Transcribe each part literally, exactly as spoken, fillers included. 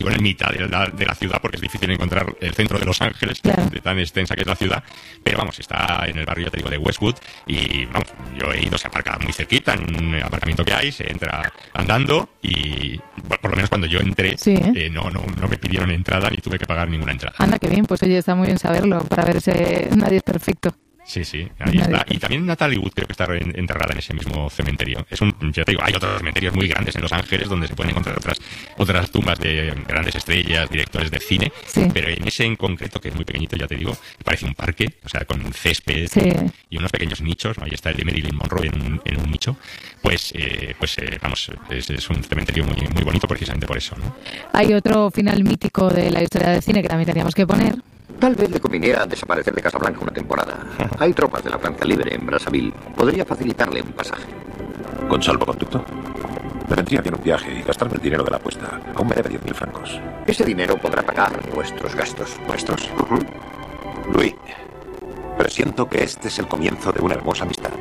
en mitad de la, de la ciudad, porque es difícil encontrar el centro de Los Ángeles, claro, de tan extensa que es la ciudad, pero vamos, está en el barrio, ya te digo, de Westwood, y vamos, yo he ido, se aparca muy cerquita, en un aparcamiento que hay, se entra andando, y bueno, por lo menos cuando yo entré, sí, ¿eh? Eh, no, no, no me pidieron entrada, ni tuve que pagar ninguna entrada. Anda, qué bien, pues oye, está muy bien saberlo, para ver ese Nadie es perfecto. Sí, sí, ahí Nadie está. Y también Natalie Wood creo que está enterrada en ese mismo cementerio. Es un, ya te digo, hay otros cementerios muy grandes en Los Ángeles donde se pueden encontrar otras otras tumbas de grandes estrellas, directores de cine, sí, pero en ese en concreto, que es muy pequeñito, ya te digo, parece un parque, o sea, con césped, sí, y unos pequeños nichos, ¿no? Ahí está el de Marilyn Monroe en un, en un nicho, pues, eh, pues eh, vamos, es, es un cementerio muy, muy bonito precisamente por eso, ¿no? Hay otro final mítico de la historia del cine que también teníamos que poner. Tal vez le conviniera desaparecer de Casablanca una temporada. Hay tropas de la Francia Libre en Brazzaville. Podría facilitarle un pasaje. ¿Con salvoconducto? Me vendría bien un viaje y gastarme el dinero de la apuesta. Aún me debe diez mil francos. Ese dinero podrá pagar vuestros gastos. ¿Nuestros? Uh-huh. Luis, presiento que este es el comienzo de una hermosa amistad.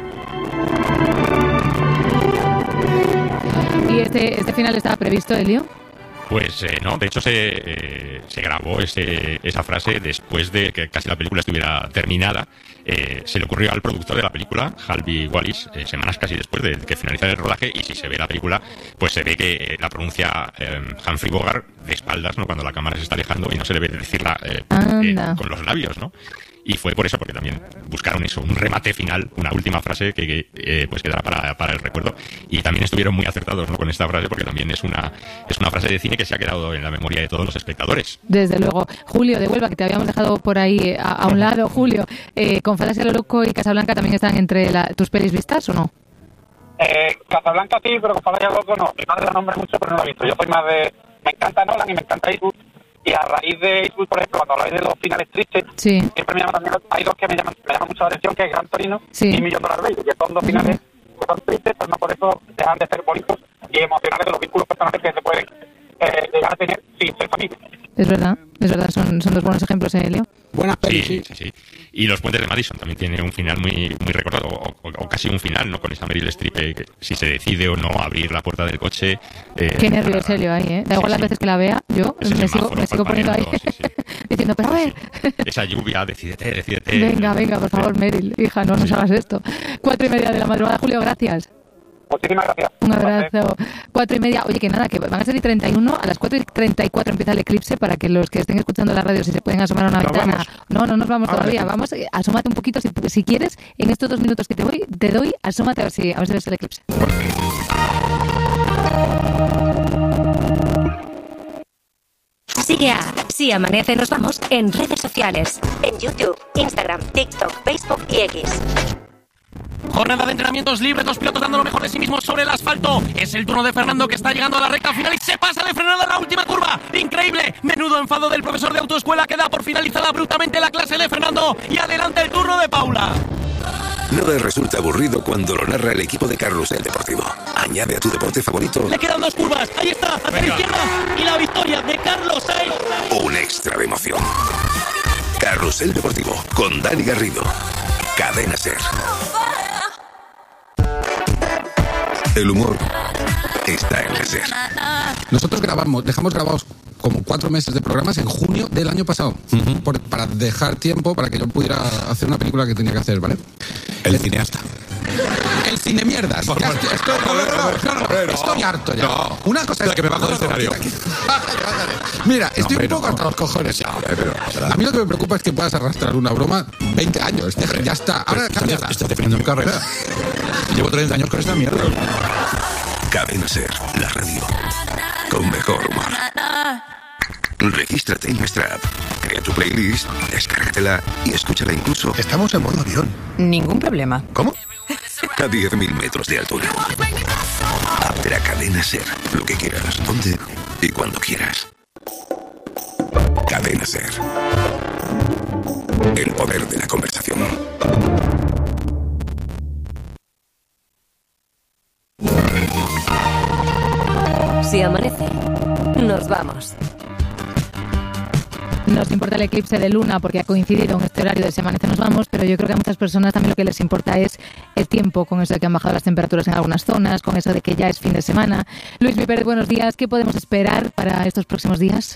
¿Y este, este final estaba previsto, Elio? Pues eh, no, de hecho se, eh, se grabó ese, esa frase después de que casi la película estuviera terminada. Eh, se le ocurrió al productor de la película, Harvey Wallis, eh, semanas casi después de que finalizara el rodaje, y si se ve la película, pues se ve que eh, la pronuncia eh, Humphrey Bogart de espaldas, ¿no? Cuando la cámara se está alejando y no se le ve decirla eh, eh, con los labios, ¿no? Y fue por eso, porque también buscaron eso, un remate final, una última frase que, que eh, pues quedará para, para el recuerdo. Y también estuvieron muy acertados, ¿no? Con esta frase, porque también es una es una frase de cine que se ha quedado en la memoria de todos los espectadores. Desde luego. Julio, de Huelva, que te habíamos dejado por ahí a, a un lado. Julio, eh, ¿Confalacia lo loco y Casablanca también están entre la, tus pelis vistas o no? Eh, Casablanca sí, pero Confalacia lo loco no. Mi madre la nombra mucho, pero no la he visto. Yo soy más de... Me encanta Nolan y me encanta Eastwood. Y a raíz de Eastwood, por ejemplo, cuando habláis de los finales tristes, sí, siempre me llaman también, hay dos que me llaman, me llaman mucho la atención, que es Gran Torino, sí, y Millón Dollar Baby, que son dos finales que son tristes, pero no por eso dejan de ser bonitos y emocionales de los vínculos personales que se pueden eh, llegar a tener sin ser familia. Es verdad, es verdad, son, son dos buenos ejemplos, ¿eh, Elio? Buenas pelis, sí, sí, sí. Y Los Puentes de Madison también tiene un final muy muy recordado, o, o, o casi un final, ¿no? Con esa Meryl Streep, eh, que si se decide o no abrir la puerta del coche. Eh, Qué nervios, para... Elio, ahí, ¿eh? Da igual sí, las sí. veces que la vea, yo me sigo, me sigo poniendo ahí, sí, sí. diciendo, pero a ver. Esa lluvia, decídete, decídete. Venga, venga, por favor, Meryl, hija, no nos sí. hagas esto. Cuatro y media de la madrugada, Julio, gracias. Muchísimas gracias. Un abrazo. Cuatro y media. Oye, que nada, que van a ser treinta y uno. A las cuatro y treinta y cuatro empieza el eclipse para que los que estén escuchando la radio, si se pueden asomar a una ventana. Vamos. No, no nos vamos a todavía. Ver. Vamos, asómate un poquito si, si quieres. En estos dos minutos que te voy, te doy, asómate a ver si, a ver si ves el eclipse. Sigue a Si Amanece Nos Vamos en redes sociales. En YouTube, Instagram, TikTok, Facebook y X. Jornada de entrenamientos libres, dos pilotos dando lo mejor de sí mismos sobre el asfalto. Es el turno de Fernando, que está llegando a la recta final y se pasa de frenada en la última curva. ¡Increíble! Menudo enfado del profesor de autoescuela, que da por finalizada abruptamente la clase de Fernando. Y adelante el turno de Paula. No le resulta aburrido cuando lo narra el equipo de Carrusel Deportivo. Añade a tu deporte favorito. Le quedan dos curvas. Ahí está, hacia la izquierda. Y la victoria de Carlos Sainz. Un extra de emoción. Carrusel Deportivo con Dani Garrido. Cadena Ser. El humor está en la Ser. Nosotros grabamos, dejamos grabados como cuatro meses de programas en junio del año pasado, uh-huh. por, para dejar tiempo para que yo pudiera hacer una película que tenía que hacer, ¿vale? El cineasta. El cine mierdas. Ya estoy, estoy, no, no, no, no, no, no, estoy harto ya. No. Una cosa es que me bajo del escenario. Mira, estoy no, un poco no. hasta los cojones ya. Pero, a mí lo que me preocupa es que puedas arrastrar una broma veinte años. Hombre, ya está. Ahora cámbiala. Estás definiendo mi carrera. Llevo treinta años con esta mierda. Cadena Ser, la radio con mejor humor. Regístrate en nuestra app, crea tu playlist, descárgatela y escúchala incluso. Estamos en modo avión. Ningún problema. ¿Cómo? A diez mil metros de altura. App de la Cadena Ser. Lo que quieras, donde y cuando quieras. Cadena Ser. El poder de la conversación. Si amanece, nos vamos. Nos importa el eclipse de luna porque ha coincidido en este horario de Si Amanece Nos Vamos, pero yo creo que a muchas personas también lo que les importa es el tiempo, con eso de que han bajado las temperaturas en algunas zonas, con eso de que ya es fin de semana. Luis Mi Pérez, buenos días. ¿Qué podemos esperar para estos próximos días?